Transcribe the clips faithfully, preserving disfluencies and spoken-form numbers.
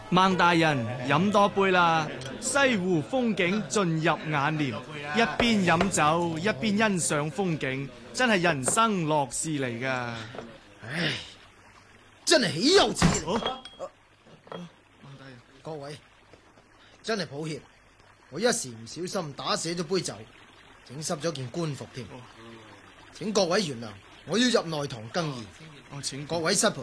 孟大人飲多杯啦，西湖風景盡入眼簾，一邊飲酒一邊欣賞風景，真係人生樂事嚟噶。 唉，真係豈有此理！ 啊啊、 孟大人，各位，真係抱歉，我一時唔小心打瀉咗杯酒，整濕咗件官服添，請各位原諒，我要入內堂更衣。 哦，請各位失陪。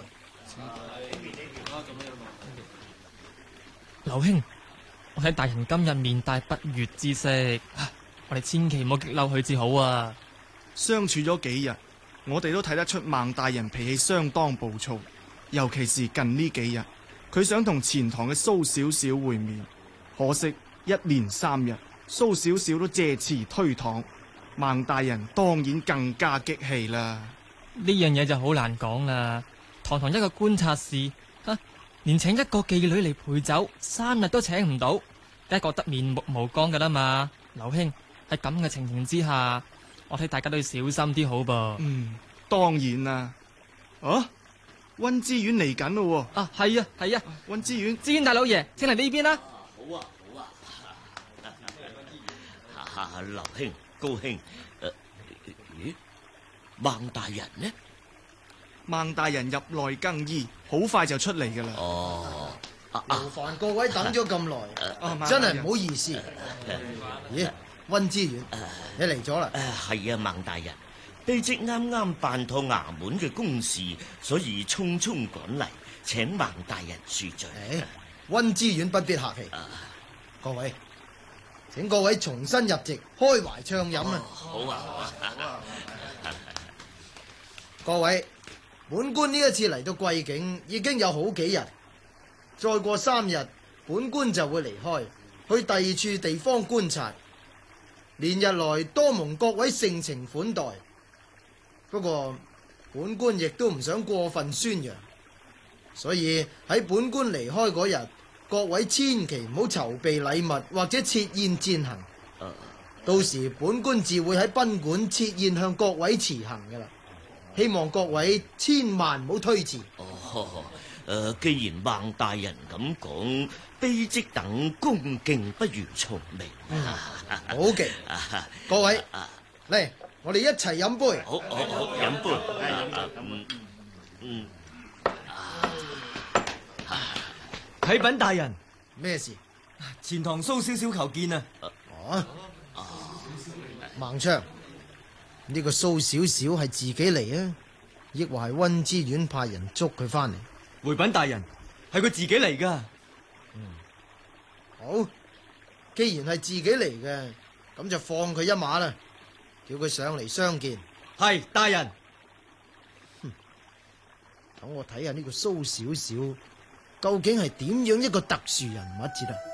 劉兄，我睇大人今日面帶不悅之色，我哋千祈唔好激嬲佢至好啊！ 相處咗幾日，我哋都睇得出孟大人脾氣相當暴躁，尤其是近呢幾日，佢想同前堂嘅蘇小小會面，可惜一連三日，蘇小小都借詞推搪，孟大人當然更加激氣啦。 呢樣嘢就好難講啦，堂堂一個觀察使，哈，連請一個妓女嚟陪酒，三日都請唔到，梗係覺得面目無光噶啦嘛。劉兄，喺咁嘅情形之下，我睇大家都要小心啲好噃。 嗯，當然啦。啊，溫之遠嚟緊咯。 啊，係啊，係啊， 溫之遠， 知遠大老爺，請嚟呢邊啦。 好啊，好啊。劉兄，高兄，誒，咦？孟大人呢？ 孟大人入內更衣，好快就出嚟噶啦。 哦， 勞煩各位等咗咁耐， 啊真係唔好意思。咦，溫之遠，你嚟咗啦？ 誒，係啊，孟大人，卑職啱啱辦妥衙門嘅公事，所以匆匆趕嚟，請孟大人恕罪。 誒，溫之遠不必客氣。各位，請各位重新入席，開懷暢飲啊！ 好啊，好啊。 各位，本官呢一次嚟到貴境已經有好幾日，再過三日，本官就會離開，去第二處地方觀察。連日來多蒙各位盛情款待，不過本官亦都唔想過分宣揚，所以喺本官離開嗰日，各位千祈唔好籌備禮物或者設宴餞行。到時本官自會喺賓館設宴向各位辭行噶啦。希望各位千萬唔好推辭。 哦，誒、呃，既然孟大人咁講，卑職等恭敬不如從命。 嗯、好嘅，各位嚟，我哋一齊飲杯。 好，好，好，飲杯。嗯嗯。 啟稟大人， 咩事？ 前堂蘇小小求見啊！ 哦，孟昌。呢個蘇小小係自己嚟啊，抑或係溫之遠派人捉佢翻嚟？ 回稟大人，係佢自己嚟噶。 嗯，好，既然係自己嚟嘅，咁就放佢一馬啦，叫佢上嚟相見。 係大人。 哼，等我睇下呢個蘇小小究竟係點樣一個特殊人物至得。